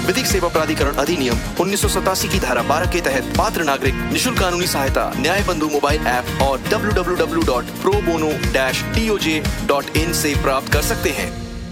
विधिक सेवा प्राधिकरण अधिनियम 1987 की धारा 12 के तहत पात्र नागरिक निशुल्क कानूनी सहायता न्याय बंधु मोबाइल ऐप और www.probono-toj.in से प्राप्त कर सकते हैं।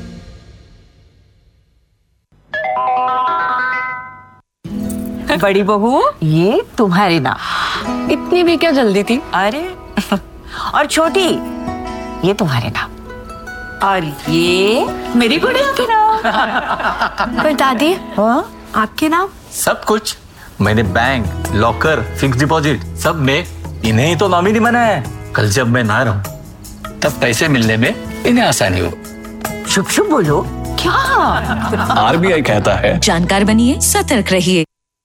बड़ी बहू, ये तुम्हारे नाम। इतनी भी क्या जल्दी थी? अरे और छोटी, ये तुम्हारे नाम। और ये मेरी गुड़िया के नाम। पर दादी, हाँ? आपके नाम? सब कुछ मैंने बैंक, लॉकर, फिक्स डिपॉजिट सब में इन्हें ही तो नॉमिनी बनाया है। कल जब मैं ना रहूं तब पैसे मिलने में इन्हें आसानी हो। शुभ शुभ बोलो। क्या? आरबीआई कहता है जानकार बनिए, सतर्क रहिए।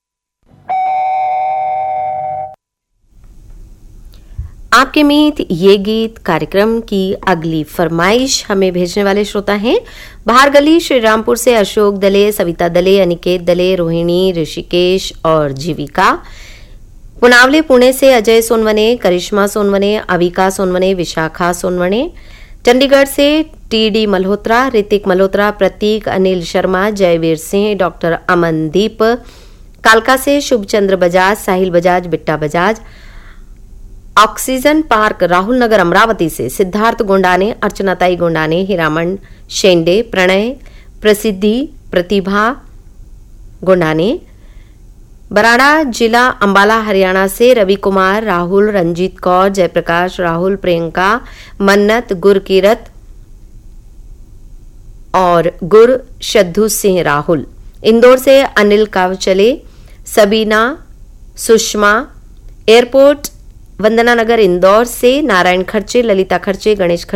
आपके मीत ये गीत कार्यक्रम की अगली फरमाइश हमें भेजने वाले श्रोता हैं बहारगली श्री रामपुर से अशोक दले, सविता दले, अनिकेत दले, रोहिणी, ऋषिकेश और जीविका। पुनावले पुणे से अजय सोनवने, करिश्मा सोनवने, अविका सोनवने, विशाखा सोनवने। चंडीगढ़ से टीडी मल्होत्रा, ऋतिक मल्होत्रा, प्रतीक, अनिल शर्मा, जयवीर सिंह, डॉक्टर अमनदीप। कालका से शुभचंद्र बजाज, साहिल बजाज, बिट्टा बजाज। ऑक्सीजन पार्क राहुल नगर अमरावती से सिद्धार्थ गोंडाने, अर्चनाताई गोंडाने, हीरामन शेंडे, प्रणय, प्रसिद्धि, प्रतिभा गोंडाने। बराड़ा जिला अंबाला हरियाणा से रवि कुमार, राहुल, रंजीत कौर, जयप्रकाश, राहुल, प्रियंका, मन्नत, गुरकीरत और गुर शद्धू सिंह राहुल। इंदौर से अनिल कावचले, सबीना, सुषमा। एयरपोर्ट वंदना नगर इंदौर से नारायण खर्चे, ललिता खर्चे, गणेश खर्चे,